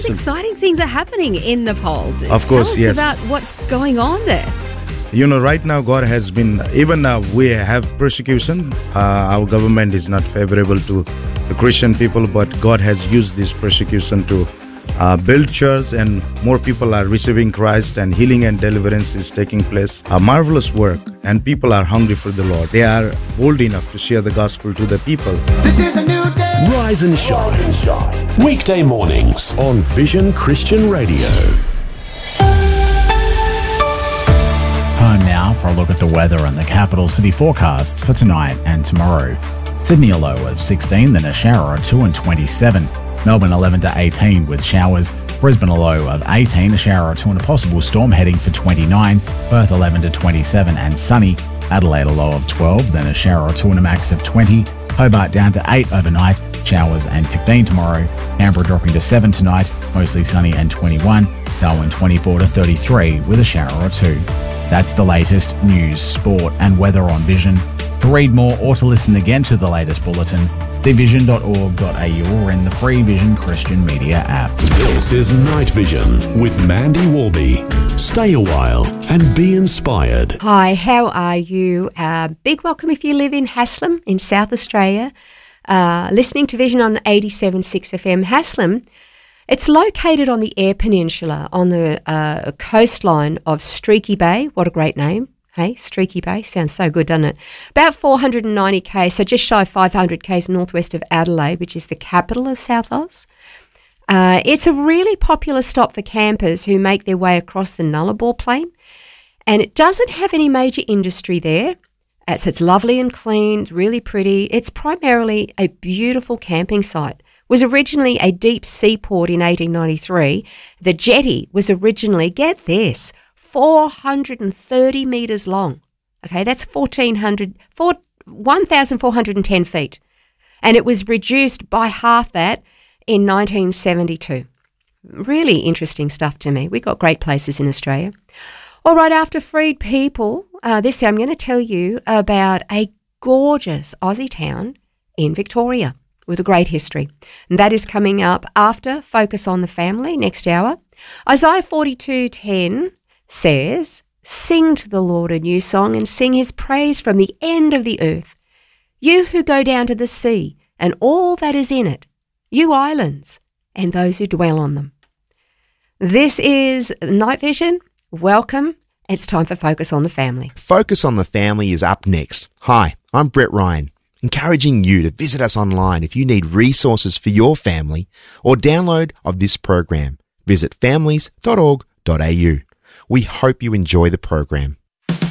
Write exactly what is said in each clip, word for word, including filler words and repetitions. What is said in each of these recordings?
Awesome. exciting things are happening in Nepal. Of course, Tell us yes. about what's going on there. You know, right now God has been, even uh, we have persecution. Uh, our government is not favorable to the Christian people, but God has used this persecution to uh, build church, and more people are receiving Christ, and healing and deliverance is taking place. A marvelous work, and people are hungry for the Lord. They are bold enough to share the gospel to the people. This is a new day. Rise and shine. Weekday mornings on Vision Christian Radio. Time now for a look at the weather and the capital city forecasts for tonight and tomorrow. Sydney a low of sixteen, then a shower or two and twenty-seven. Melbourne eleven to eighteen with showers. Brisbane a low of eighteen, a shower or two and a possible storm heading for twenty-nine. Perth eleven to twenty-seven and sunny. Adelaide a low of twelve, then a shower or two and a max of twenty. Hobart down to eight overnight, showers and fifteen tomorrow. Canberra dropping to seven tonight, mostly sunny and twenty-one. Darwin twenty-four to thirty-three with a shower or two. That's the latest news, sport and weather on Vision. To read more or to listen again to the latest bulletin, see vision dot org dot a u or in the free Vision Christian Media app. This is Night Vision with Mandy Warby. Stay a while and be inspired. Hi, how are you? Uh, big welcome if you live in Haslam in South Australia. Uh, listening to Vision on eighty-seven point six F M. Haslam, it's located on the Eyre Peninsula on the uh, coastline of Streaky Bay. What a great name. Hey, Streaky Bay. Sounds so good, doesn't it? About four hundred ninety kays, so just shy of five hundred kays northwest of Adelaide, which is the capital of South Oz. Uh, it's a really popular stop for campers who make their way across the Nullarbor Plain, and it doesn't have any major industry there. It's, it's lovely and clean, it's really pretty. It's primarily a beautiful camping site. It was originally a deep seaport in eighteen ninety-three. The jetty was originally, get this, four hundred thirty metres long. Okay, that's fourteen hundred, one thousand four hundred ten feet. And it was reduced by half that in nineteen seventy-two. Really interesting stuff to me. We've got great places in Australia. All right, after Freed People, uh, this year I'm going to tell you about a gorgeous Aussie town in Victoria with a great history. And that is coming up after Focus on the Family next hour. Isaiah forty-two ten says, "Sing to the Lord a new song and sing his praise from the end of the earth. You who go down to the sea and all that is in it, you islands and those who dwell on them." This is Night Vision. Welcome. It's time for Focus on the Family. Focus on the Family is up next. Hi, I'm Brett Ryan, encouraging you to visit us online if you need resources for your family or download of this program. Visit families dot org dot a u. We hope you enjoy the program.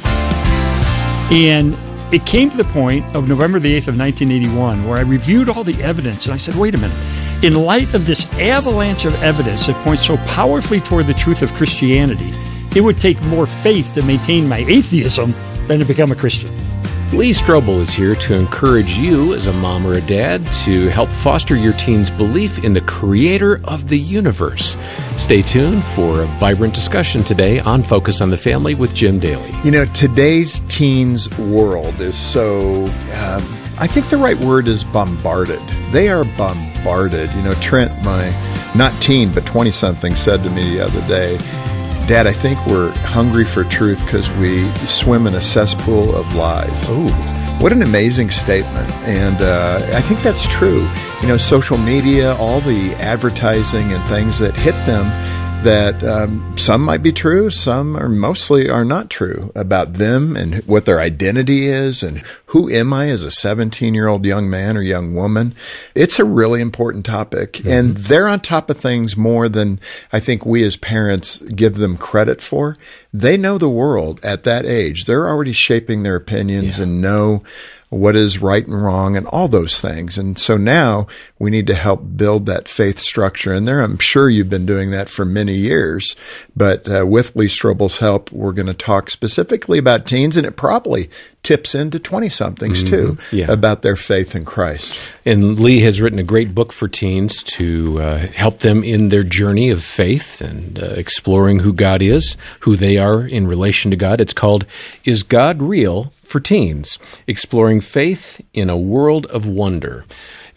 And it came to the point of November the eighth of nineteen eighty-one where I reviewed all the evidence and I said, wait a minute, in light of this avalanche of evidence that points so powerfully toward the truth of Christianity, it would take more faith to maintain my atheism than to become a Christian. Lee Strobel is here to encourage you as a mom or a dad to help foster your teen's belief in the creator of the universe. Stay tuned for a vibrant discussion today on Focus on the Family with Jim Daly. You know, today's teens world is so, um, I think the right word is bombarded. They are bombarded. You know, Trent, my, not teen, but twenty-something, said to me the other day, "Dad, I think we're hungry for truth because we swim in a cesspool of lies." Ooh. What an amazing statement. And uh, I think that's true. You know, social media, all the advertising and things that hit them that um, some might be true, some are mostly are not true about them and what their identity is and who am I as a seventeen-year-old young man or young woman. It's a really important topic, mm-hmm. and they're on top of things more than I think we as parents give them credit for. They know the world at that age. They're already shaping their opinions yeah. and know what is right and wrong and all those things. And so now we need to help build that faith structure in there. I'm sure you've been doing that for many years, but uh, with Lee Strobel's help, we're going to talk specifically about teens, and it probably tips into twenty-somethings mm-hmm. too, yeah. about their faith in Christ. And Lee has written a great book for teens to uh, help them in their journey of faith and uh, exploring who God is, who they are in relation to God. It's called Is God Real? For Teens, Exploring Faith in a World of Wonder.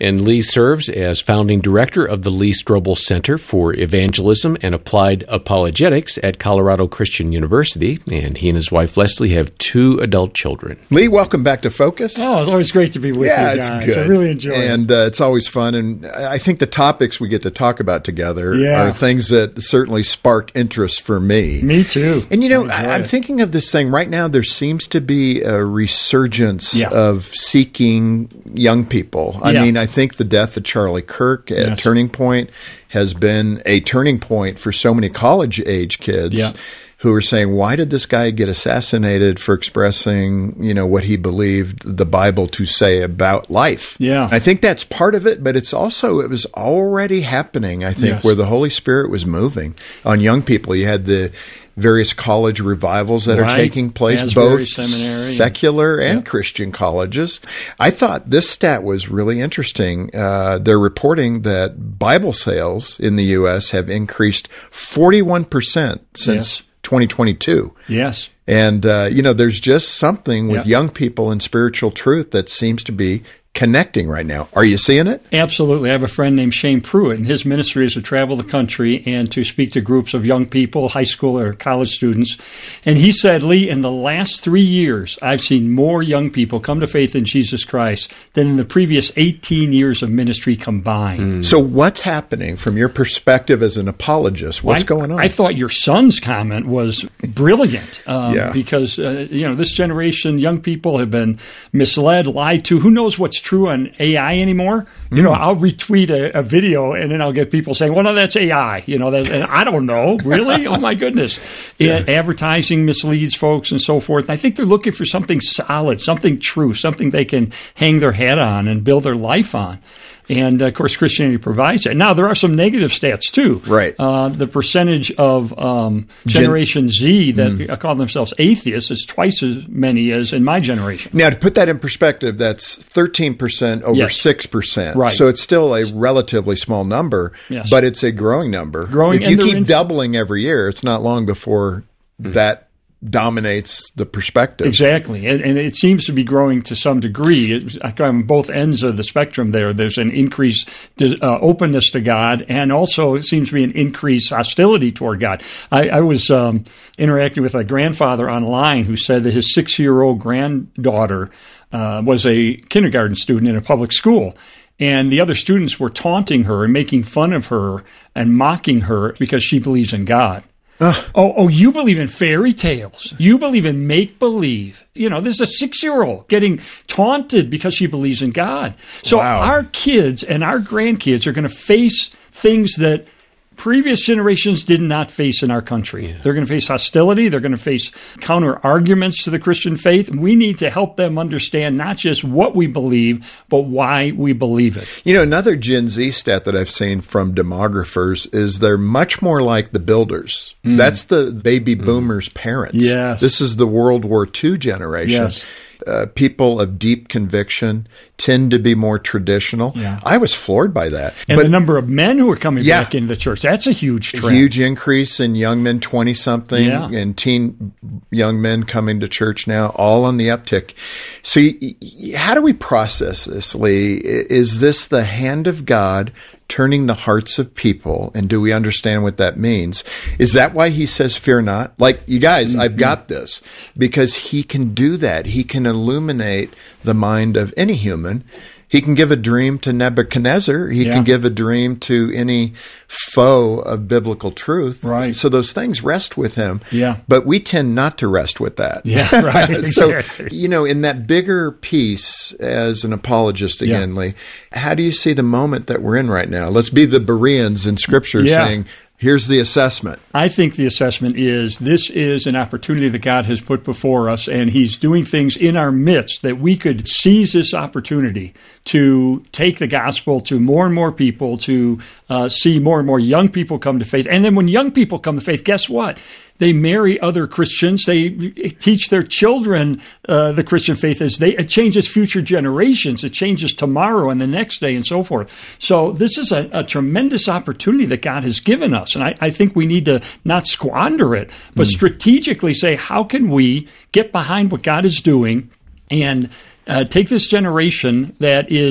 And Lee serves as founding director of the Lee Strobel Center for Evangelism and Applied Apologetics at Colorado Christian University. And he and his wife, Leslie, have two adult children. Lee, welcome back to Focus. Oh, it's always great to be with yeah, you guys. guys. It's good. I really enjoy it. And uh, it's always fun. And I think the topics we get to talk about together Yeah. are things that certainly spark interest for me. Me too. And, you know, I enjoy I, I'm it. thinking of this thing right now. There seems to be a resurgence Yeah. of seeking young people. I Yeah. mean, I think the death of Charlie Kirk at Yes. Turning Point has been a turning point for so many college-age kids. Yeah. Who are saying, why did this guy get assassinated for expressing, you know, what he believed the Bible to say about life? Yeah. I think that's part of it, but it's also, it was already happening, I think, Yes. where the Holy Spirit was moving on young people. You had the various college revivals that Right. are taking place, Asbury both Seminary. secular and Yep. Christian colleges. I thought this stat was really interesting. Uh, they're reporting that Bible sales in the U S have increased forty-one percent since Yes. twenty twenty-two. Yes. And, uh, you know, there's just something with Yep. young people and spiritual truth that seems to be connecting right now. Are you seeing it? Absolutely. I have a friend named Shane Pruitt, and his ministry is to travel the country and to speak to groups of young people, high school or college students. And he said, Lee, in the last three years, I've seen more young people come to faith in Jesus Christ than in the previous eighteen years of ministry combined. So what's happening from your perspective as an apologist? What's I, going on? I thought your son's comment was brilliant um, Yeah. because, uh, you know, this generation, young people have been misled, lied to. Who knows what's true on A I anymore? You know, I'll retweet a, a video and then I'll get people saying, well, no, that's A I. You know, that, and I don't know. Really? Oh, my goodness. And advertising misleads folks and so forth. I think they're looking for something solid, something true, something they can hang their hat on and build their life on. And, of course, Christianity provides that. Now, there are some negative stats, too. Right. Uh, the percentage of um, Generation Z that call themselves atheists is twice as many as in my generation. Now, to put that in perspective, that's thirteen percent over Yes. six percent. Right. So it's still a relatively small number, Yes. but it's a growing number. Growing, if you and they're keep in- doubling every year, it's not long before that dominates the perspective. Exactly. And, and it seems to be growing to some degree. It, on both ends of the spectrum there, there's an increased uh, openness to God, and also it seems to be an increased hostility toward God. I, I was um, interacting with a grandfather online who said that his six-year-old granddaughter uh, was a kindergarten student in a public school. And the other students were taunting her and making fun of her and mocking her because she believes in God. Oh, oh, you believe in fairy tales. You believe in make-believe. You know, this is a six-year-old getting taunted because she believes in God. So Wow. our kids and our grandkids are going to face things that previous generations did not face in our country. Yeah. They're going to face hostility. They're going to face counter-arguments to the Christian faith. We need to help them understand not just what we believe, but why we believe it. You know, another Gen Z stat that I've seen from demographers is they're much more like the builders. Mm. That's the baby boomers' parents. Yes. This is the World War Two generation. Yes. Uh, people of deep conviction tend to be more traditional. Yeah. I was floored by that. And but the number of men who are coming Yeah. back into the church, that's a huge trend. huge increase in young men, twenty-something, Yeah. and teen young men coming to church now, all on the uptick. So y- y- how do we process this, Lee? I- Is this the hand of God turning the hearts of people, and do we understand what that means? Is that why he says, fear not? Like, you guys, I've got this. Because he can do that. He can illuminate the mind of any human. He can give a dream to Nebuchadnezzar. He Yeah. can give a dream to any foe of biblical truth. Right. So those things rest with him. Yeah. But we tend not to rest with that. Yeah, right. So, Exactly. you know, in that bigger piece as an apologist again, Yeah. Lee, how do you see the moment that we're in right now? Let's be the Bereans in Scripture Yeah. saying, here's the assessment. I think the assessment is this is an opportunity that God has put before us, and He's doing things in our midst that we could seize this opportunity to take the gospel to more and more people, to uh, see more and more young people come to faith. And then when young people come to faith, guess what? They marry other Christians. They teach their children uh, the Christian faith as they, it changes future generations. It changes tomorrow and the next day and so forth. So this is a, a tremendous opportunity that God has given us. And I, I think we need to not squander it, but mm. strategically say, how can we get behind what God is doing and uh, take this generation that is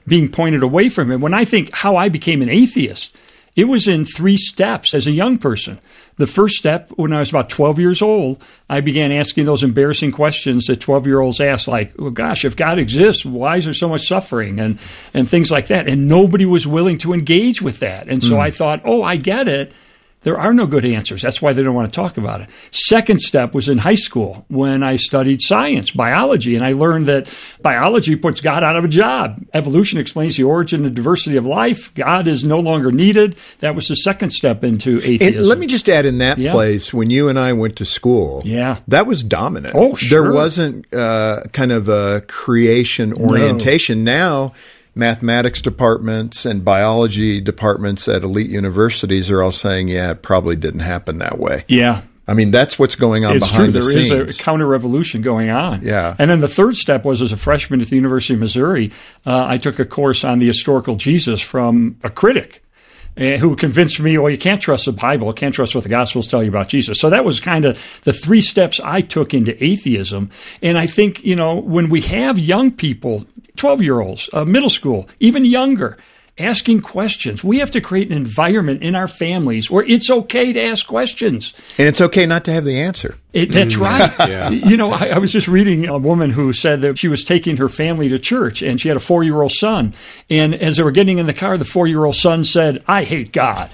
being pointed away from him. When I think how I became an atheist, it was in three steps as a young person. The first step, when I was about twelve years old, I began asking those embarrassing questions that twelve-year-olds ask, like, well, gosh, if God exists, why is there so much suffering, and, and things like that. And nobody was willing to engage with that. And so mm. I thought, oh, I get it. There are no good answers. That's why they don't want to talk about it. Second step was in high school when I studied science, biology, and I learned that biology puts God out of a job. Evolution explains the origin and diversity of life. God is no longer needed. That was the second step into atheism. And let me just add, in that yeah. place, when you and I went to school, yeah. that was dominant. Oh, sure. There wasn't uh, kind of a creation orientation. No. Now, mathematics departments and biology departments at elite universities are all saying, yeah, it probably didn't happen that way. Yeah. I mean, that's what's going on it's behind true. the There scenes. There is a counter-revolution going on. Yeah. And then the third step was, as a freshman at the University of Missouri, uh, I took a course on the historical Jesus from a critic uh, who convinced me, well, you can't trust the Bible, you can't trust what the Gospels tell you about Jesus. So that was kind of the three steps I took into atheism. And I think, you know, when we have young people, twelve-year-olds, uh, middle school, even younger, asking questions, we have to create an environment in our families where it's okay to ask questions. And it's okay not to have the answer. It, that's right. Yeah. You know, I, I was just reading a woman who said that she was taking her family to church, and she had a four-year-old son. And as they were getting in the car, the four-year-old son said, "I hate God."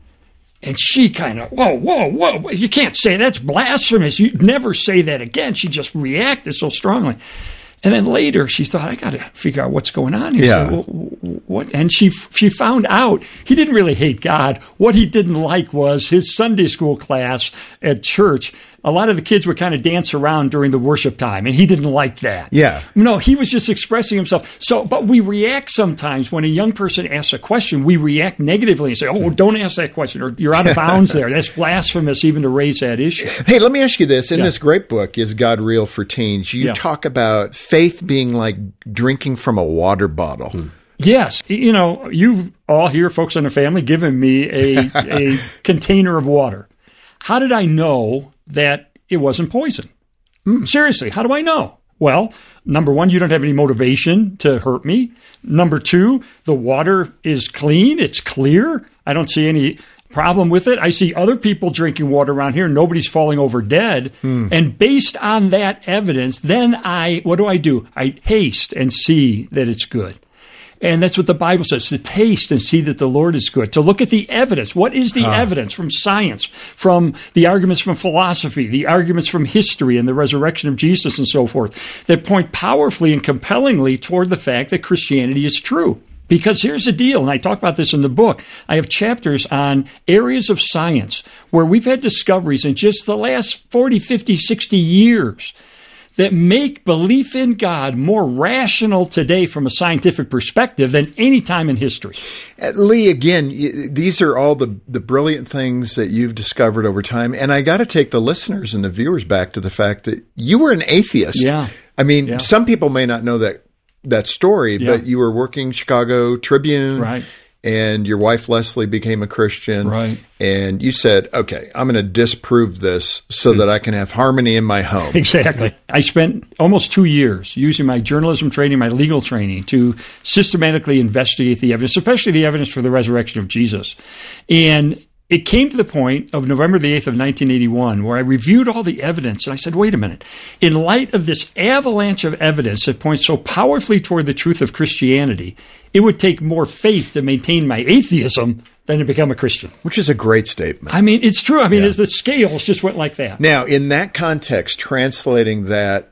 And she kind of, whoa, whoa, whoa, you can't say that's blasphemous. You never say that again. She just reacted so strongly. And then later she thought, I got to figure out what's going on here. Yeah. So, what? And she she found out he didn't really hate God. What he didn't like was his Sunday school class at church. A lot of the kids would kind of dance around during the worship time, and he didn't like that. Yeah. No, he was just expressing himself. So, but we react sometimes when a young person asks a question, we react negatively and say, oh, don't ask that question, or you're out of bounds there. That's blasphemous even to raise that issue. Hey, let me ask you this. In Yeah. this great book, Is God Real for Teens, you Yeah. talk about faith being like drinking from a water bottle. Hmm. Yes. You know, you all here, folks in the family, given me a, a container of water. How did I know that it wasn't poison? Mm. Seriously, how do I know? Well, number one, you don't have any motivation to hurt me. Number two, the water is clean. It's clear. I don't see any problem with it. I see other people drinking water around here. Nobody's falling over dead. Mm. And based on that evidence, then I, what do I do? I taste and see that it's good. And that's what the Bible says, to taste and see that the Lord is good, to look at the evidence. What is the huh. evidence from science, from the arguments from philosophy, the arguments from history and the resurrection of Jesus and so forth, that point powerfully and compellingly toward the fact that Christianity is true? Because here's the deal, and I talk about this in the book. I have chapters on areas of science where we've had discoveries in just the last forty, fifty, sixty years that make belief in God more rational today from a scientific perspective than any time in history. Uh, Lee, again, y- these are all the, the brilliant things that you've discovered over time. And I got to take the listeners and the viewers back to the fact that you were an atheist. Yeah. I mean, yeah. some people may not know that that story, yeah. but you were working Chicago Tribune. Right. And your wife, Leslie, became a Christian. Right. And you said, okay, I'm going to disprove this so mm-hmm. that I can have harmony in my home. Exactly. I spent almost two years using my journalism training, my legal training, to systematically investigate the evidence, especially the evidence for the resurrection of Jesus. And it came to the point of November the eighth of nineteen eighty-one where I reviewed all the evidence and I said, wait a minute. In light of this avalanche of evidence that points so powerfully toward the truth of Christianity, it would take more faith to maintain my atheism than to become a Christian. Which is a great statement. I mean, it's true. I mean, Yeah. it's, the scales just went like that. Now, in that context, translating that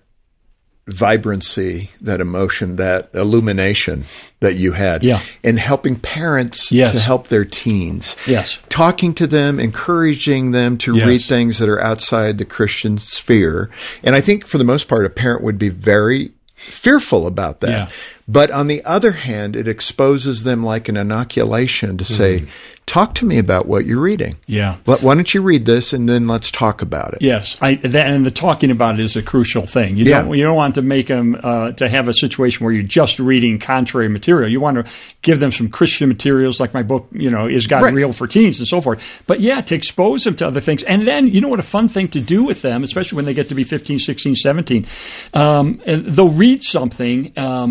vibrancy, that emotion, that illumination that you had, Yeah. and helping parents Yes. to help their teens, Yes. talking to them, encouraging them to Yes. read things that are outside the Christian sphere. And I think for the most part, a parent would be very fearful about that. Yeah. But on the other hand, it exposes them like an inoculation to say, talk to me about what you're reading. Yeah. But why don't you read this and then let's talk about it? Yes, I, that, and the talking about it is a crucial thing. You Yeah. don't you don't want to make them uh, to have a situation where you're just reading contrary material. You want to give them some Christian materials, like my book, you know, Is God Right. Real for Teens and so forth. But yeah, to expose them to other things, and then you know what a fun thing to do with them, especially when they get to be fifteen, sixteen, seventeen. Um, and they'll read something um, that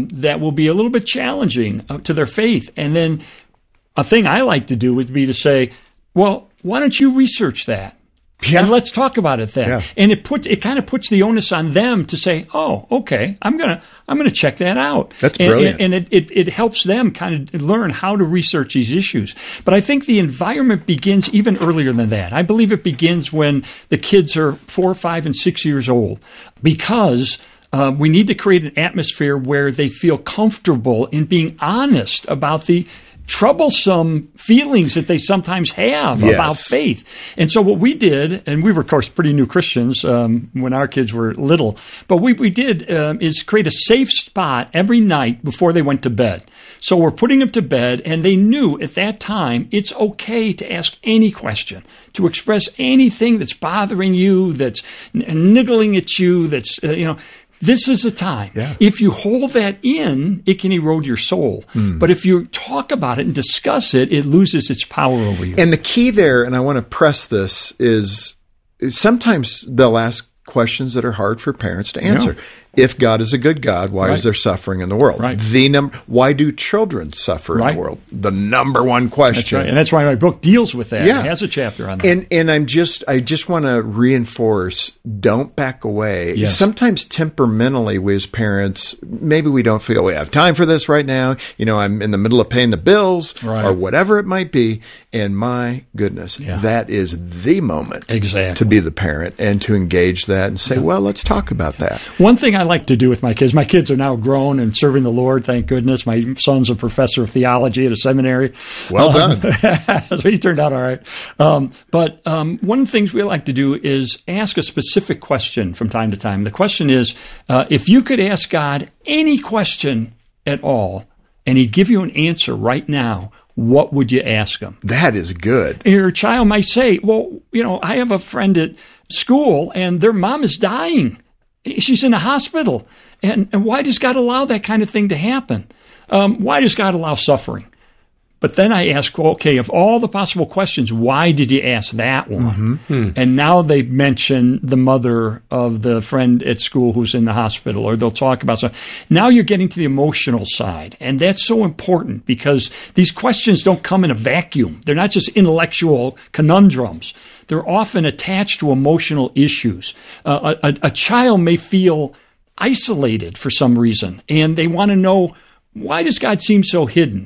will be a little bit challenging uh, to their faith. And then a thing I like to do would be to say, well, why don't you research that? Yeah. And let's talk about it then. Yeah. And it put it kind of puts the onus on them to say, "Oh, okay, I'm gonna I'm gonna check that out." That's and, brilliant. And, and it, it it helps them kind of learn how to research these issues. But I think the environment begins even earlier than that. I believe it begins when the kids are four, five, and six years old, because uh, we need to create an atmosphere where they feel comfortable in being honest about the troublesome feelings that they sometimes have Yes. about faith. And so what we did, and we were, of course, pretty new Christians um, when our kids were little, but what we did um, is create a safe spot every night before they went to bed. So we're putting them to bed, and they knew at that time it's okay to ask any question, to express anything that's bothering you, that's n- niggling at you, that's, uh, you know, this is a time. Yeah. If you hold that in, it can erode your soul. Mm. But if you talk about it and discuss it, it loses its power over you. And the key there, and I want to press this, is sometimes they'll ask questions that are hard for parents to answer. Yeah. If God is a good God, why Right. is there suffering in the world? Right. The number. Why do children suffer Right. in the world? The number one question. That's right. And that's why my book deals with that. Yeah. It has a chapter on that. And and I'm just I just want to reinforce, don't back away. Yes. Sometimes temperamentally we as parents, maybe we don't feel we have time for this right now. You know, I'm in the middle of paying the bills Right. or whatever it might be. And my goodness, Yeah. that is the moment Exactly. to be the parent and to engage that and say, well, let's talk about that. One thing I like to do with my kids, my kids are now grown and serving the Lord, thank goodness. My son's a professor of theology at a seminary. Well Um, done. so he turned out all right. Um, but um, one of the things we like to do is ask a specific question from time to time. The question is, uh, if you could ask God any question at all, and he'd give you an answer right now, what would you ask him? That is good. Your child might say, well, you know, I have a friend at school and their mom is dying. She's in a hospital. And, and why does God allow that kind of thing to happen? Um, why does God allow suffering? But then I ask, well, okay, of all the possible questions, why did you ask that one? Mm-hmm. And now they mention the mother of the friend at school who's in the hospital, or they'll talk about something. Now you're getting to the emotional side. And that's so important because these questions don't come in a vacuum. They're not just intellectual conundrums. They're often attached to emotional issues. Uh, a, a child may feel isolated for some reason, and they want to know, why does God seem so hidden?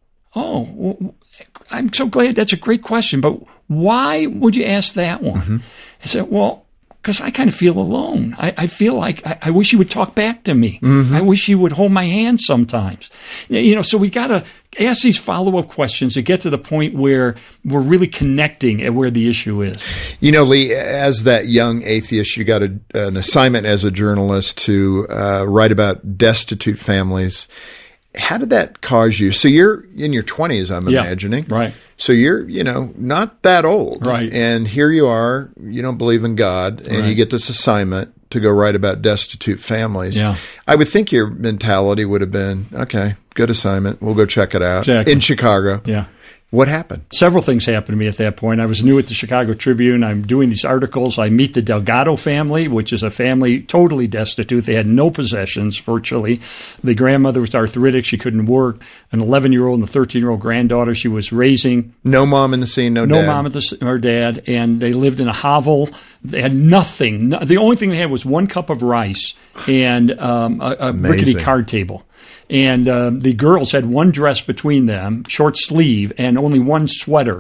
Oh, well, I'm so glad. That's a great question. But why would you ask that one? Mm-hmm. I said, well, because I kind of feel alone. I, I feel like I, I wish he would talk back to me. Mm-hmm. I wish he would hold my hand sometimes. You know, so we got to ask these follow-up questions to get to the point where we're really connecting at where the issue is. You know, Lee, as that young atheist, you got a, an assignment as a journalist to uh, write about destitute families. How did that cause you? So you're in your twenties, I'm Yeah, imagining. right. So you're, you know, not that old. Right. And here you are, you don't believe in God, and Right. you get this assignment to go write about destitute families. Yeah. I would think your mentality would have been, okay, good assignment. We'll go check it out. Exactly. In Chicago. Yeah. What happened? Several things happened to me at that point. I was new at the Chicago Tribune. I'm doing these articles. I meet the Delgado family, which is a family totally destitute. They had no possessions, virtually. The grandmother was arthritic. She couldn't work. An eleven-year-old and a thirteen-year-old granddaughter she was raising. No mom in the scene, no, No dad. mom at the, or dad. And they lived in a hovel. They had nothing. No, the only thing they had was one cup of rice and um, a, a rickety Amazing. card table. And uh, the girls had one dress between them, short sleeve, and only one sweater.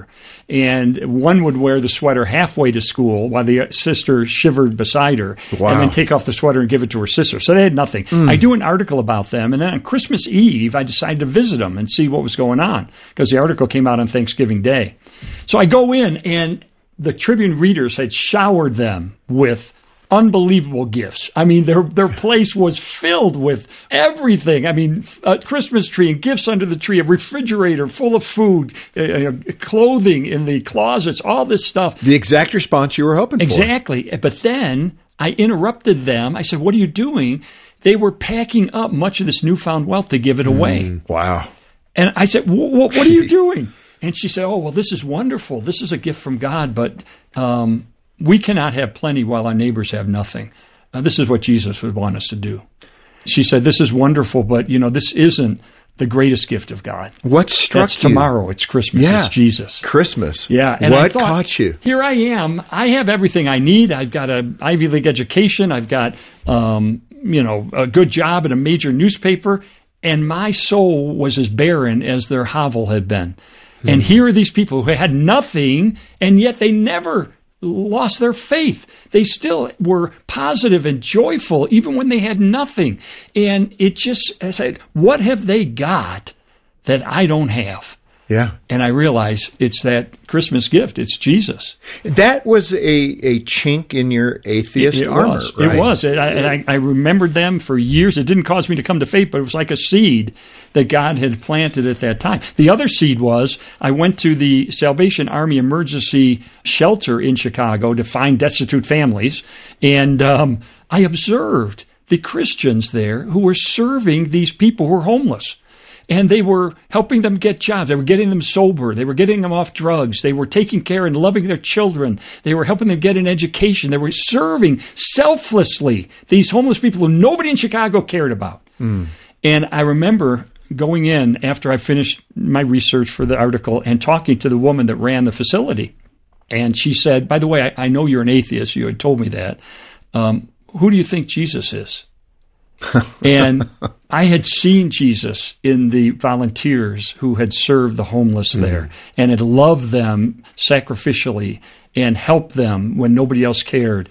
And one would wear the sweater halfway to school while the sister shivered beside her, Wow. and then take off the sweater and give it to her sister. So they had nothing. Mm. I do an article about them, and then on Christmas Eve, I decided to visit them and see what was going on, because the article came out on Thanksgiving Day. So I go in, and the Tribune readers had showered them with unbelievable gifts. I mean, their their place was filled with everything. I mean, a Christmas tree and gifts under the tree, a refrigerator full of food, uh, clothing in the closets, all this stuff. The exact response you were hoping for. Exactly. But then I interrupted them. I said, what are you doing? They were packing up much of this newfound wealth to give it away. Wow. And I said, what are you doing? And she said, oh, well, this is wonderful. This is a gift from God, but um, we cannot have plenty while our neighbors have nothing. Uh, this is what Jesus would want us to do. she said, this is wonderful, but, you know, this isn't the greatest gift of God. What struck That's you? Tomorrow. It's Christmas. Yeah. It's Jesus. Christmas. Yeah. And I what thought, caught you? Here I am. I have everything I need. I've got an Ivy League education. I've got, um, you know, a good job at a major newspaper. And my soul was as barren as their hovel had been. Mm-hmm. And here are these people who had nothing, and yet they never lost their faith. They still were positive and joyful even when they had nothing. And it just, I said, what have they got that I don't have? Yeah. And I realized it's that Christmas gift. It's Jesus. That was a, a chink in your atheist It, it armor, was. right? It was. And I, and I, I remembered them for years. It didn't cause me to come to faith, but it was like a seed that God had planted at that time. The other seed was I went to the Salvation Army Emergency Shelter in Chicago to find destitute families, and um, I observed the Christians there who were serving these people who were homeless. And they were helping them get jobs. They were getting them sober. They were getting them off drugs. They were taking care and loving their children. They were helping them get an education. They were serving selflessly these homeless people who nobody in Chicago cared about. Mm. And I remember going in after I finished my research for the article and talking to the woman that ran the facility. And she said, by the way, I, I know you're an atheist. You had told me that. Um, who do you think Jesus is? And I had seen Jesus in the volunteers who had served the homeless there mm. and had loved them sacrificially and helped them when nobody else cared.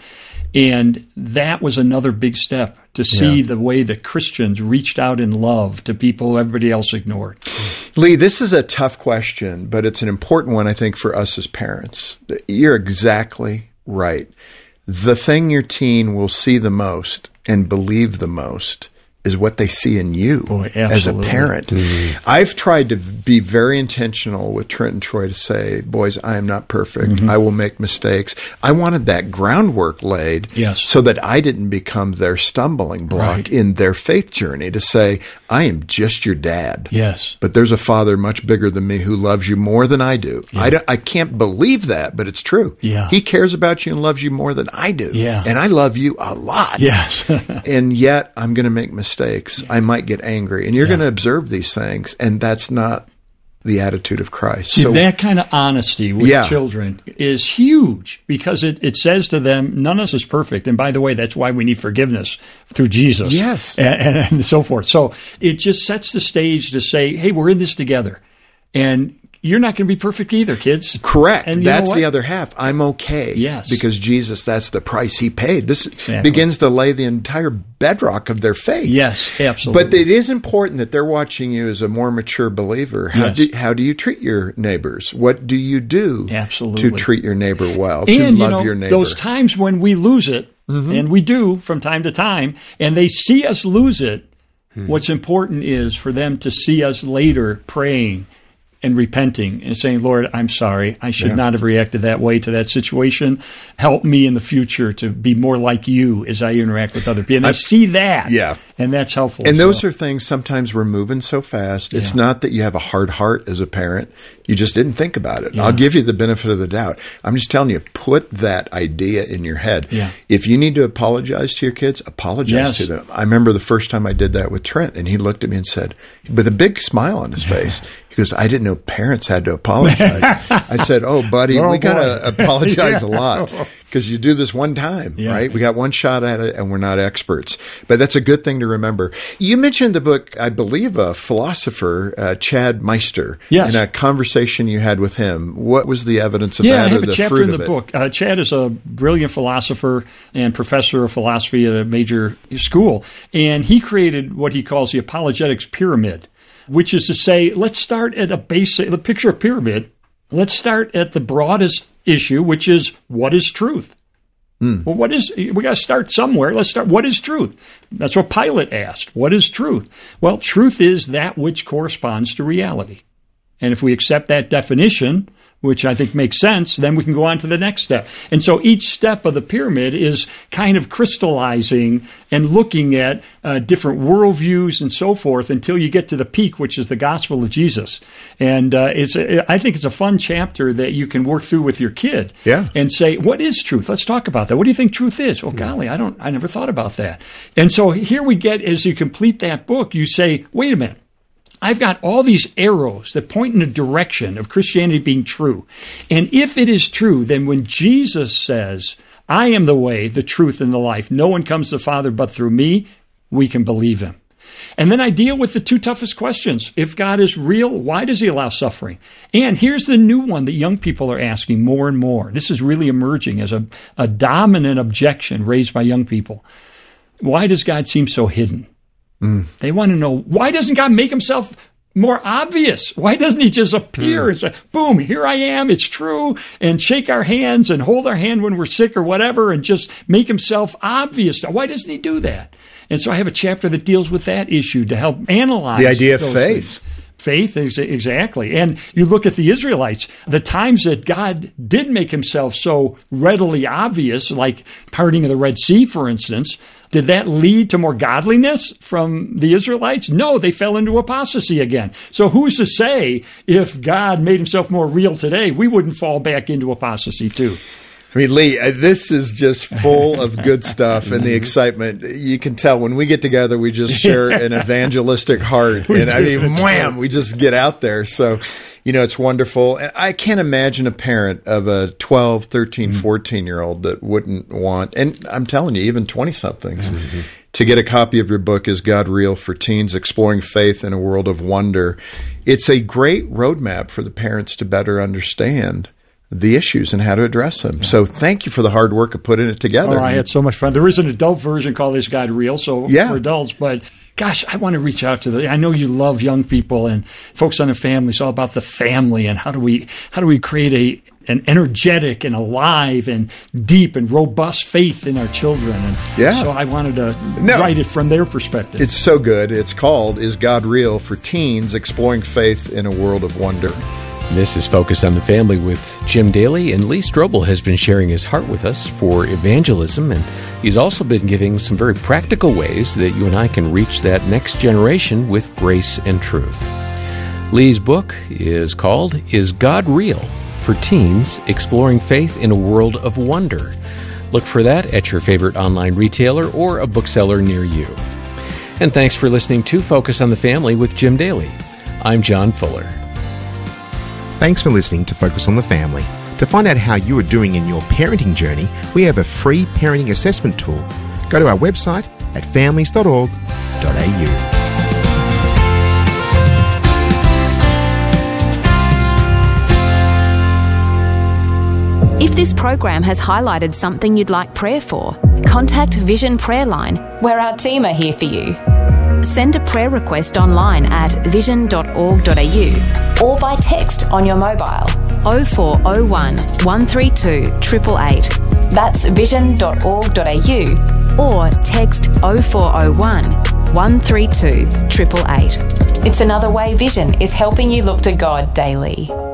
And that was another big step to see yeah. the way that Christians reached out in love to people everybody else ignored. Lee, this is a tough question, but it's an important one, I think, for us as parents. You're exactly right. The thing your teen will see the most and believe the most is what they see in you Boy, as a parent. Mm-hmm. I've tried to be very intentional with Trent and Troy to say, boys, I am not perfect. Mm-hmm. I will make mistakes. I wanted that groundwork laid yes. so that I didn't become their stumbling block right. in their faith journey to say, I am just your dad. Yes. But there's a Father much bigger than me who loves you more than I do. Yeah. I, don't, I can't believe that, but it's true. Yeah. He cares about you and loves you more than I do. Yeah. And I love you a lot. Yes. And yet I'm going to make mistakes. Yeah. I might get angry. And you're yeah. going to observe these things. And that's not the attitude of Christ. See, so that kind of honesty with yeah. children is huge because it, it says to them, none of us is perfect. And by the way, that's why we need forgiveness through Jesus. Yes. And, and, and so forth. So it just sets the stage to say, hey, we're in this together. And you're not going to be perfect either, kids. Correct. And that's the other half. I'm okay. Yes. Because Jesus, that's the price he paid. This exactly. begins to lay the entire bedrock of their faith. Yes, absolutely. But it is important that they're watching you as a more mature believer. How, yes. do, how do you treat your neighbors? What do you do absolutely. to treat your neighbor well, and, to love you know, your neighbor? Those times when we lose it, mm-hmm. and we do from time to time, and they see us lose it, hmm. what's important is for them to see us later praying and repenting and saying, Lord, I'm sorry. I should yeah. not have reacted that way to that situation. Help me in the future to be more like you as I interact with other people. And I, I see that. Yeah. And that's helpful. And so. those are things sometimes we're moving so fast. It's yeah. not that you have a hard heart as a parent. You just didn't think about it. Yeah. I'll give you the benefit of the doubt. I'm just telling you, put that idea in your head. Yeah. If you need to apologize to your kids, apologize yes. to them. I remember the first time I did that with Trent, and he looked at me and said, with a big smile on his face, he goes, I didn't know parents had to apologize. I said, oh, buddy, oh, we got to apologize yeah. a lot because you do this one time, yeah. right? We got one shot at it and we're not experts. But that's a good thing to remember. You mentioned the book, I believe, a philosopher, uh, Chad Meister, yes. in a conversation you had with him. What was the evidence of yeah, that I have or the a chapter fruit in the of it? book. Uh, Chad is a brilliant philosopher and professor of philosophy at a major school. And he created what he calls the apologetics pyramid, which is to say, let's start at a basic, the picture of pyramid. Let's start at the broadest issue, which is what is truth? Mm. Well, what is, we got to start somewhere. Let's start, what is truth? That's what Pilate asked. What is truth? Well, truth is that which corresponds to reality. And if we accept that definition, which I think makes sense, then we can go on to the next step. And so each step of the pyramid is kind of crystallizing and looking at uh, different worldviews and so forth until you get to the peak, which is the gospel of Jesus. And uh, it's a, I think it's a fun chapter that you can work through with your kid yeah. and say, what is truth? Let's talk about that. What do you think truth is? Well, golly, I don't, I never thought about that. And so here we get, as you complete that book, you say, wait a minute. I've got all these arrows that point in a direction of Christianity being true. And if it is true, then when Jesus says, I am the way, the truth, and the life, no one comes to the Father but through me, we can believe him. And then I deal with the two toughest questions. If God is real, why does he allow suffering? And here's the new one that young people are asking more and more. This is really emerging as a, a dominant objection raised by young people. Why does God seem so hidden? Mm. They want to know, why doesn't God make himself more obvious? Why doesn't he just appear mm. and say, boom, here I am, it's true, and shake our hands and hold our hand when we're sick or whatever and just make himself obvious? Why doesn't he do that? And so I have a chapter that deals with that issue to help analyze the idea of faith. Things. Faith, exactly. And you look at the Israelites, the times that God did make himself so readily obvious, like parting of the Red Sea, for instance, did that lead to more godliness from the Israelites? No, they fell into apostasy again. So who's to say if God made himself more real today, we wouldn't fall back into apostasy too? I mean, Lee, this is just full of good stuff and the excitement. You can tell when we get together, we just share an evangelistic heart. And I mean, wham, we just get out there. So, you know, it's wonderful. And I can't imagine a parent of a twelve, thirteen, fourteen-year-old that wouldn't want, and I'm telling you, even twenty-somethings, mm-hmm. to get a copy of your book, Is God Real? For Teens, Exploring Faith in a World of Wonder. It's a great roadmap for the parents to better understand the issues and how to address them. So thank you for the hard work of putting it together. Oh, I had so much fun. There is an adult version called Is God Real? So yeah. for adults, but gosh, I want to reach out to the, I know you love young people and folks on their families, all about the family and how do we, how do we create a, an energetic and alive and deep and robust faith in our children. And yeah. so I wanted to no, write it from their perspective. It's so good. It's called Is God Real? For Teens, Exploring Faith in a World of Wonder. This is Focus on the Family with Jim Daly, and Lee Strobel has been sharing his heart with us for evangelism, and he's also been giving some very practical ways that you and I can reach that next generation with grace and truth. Lee's book is called Is God Real? For Teens, Exploring Faith in a World of Wonder. Look for that at your favorite online retailer or a bookseller near you. And thanks for listening to Focus on the Family with Jim Daly. I'm John Fuller. Thanks for listening to Focus on the Family. To find out how you are doing in your parenting journey, we have a free parenting assessment tool. Go to our website at families dot org dot a u. If this program has highlighted something you'd like prayer for, contact Vision Prayer Line, where our team are here for you. Send a prayer request online at vision dot org dot a u or by text on your mobile oh four oh one, one three two, eight eight eight. That's vision dot org dot a u or text oh four oh one, one three two, eight eight eight. It's another way Vision is helping you look to God daily.